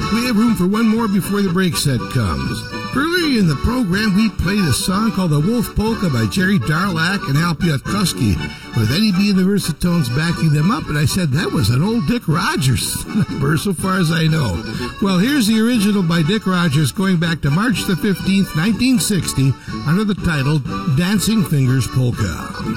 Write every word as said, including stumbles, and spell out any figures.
We have room for one more before the break set comes. Earlier in the program, we played a song called The Wolf Polka by Jerry Darlak and Al Piotrowski, with Eddie B and the Versatones backing them up, and I said that was an old Dick Rogers number, so far as I know. Well, here's the original by Dick Rogers going back to March the fifteenth, nineteen sixty, under the title Dancing Fingers Polka.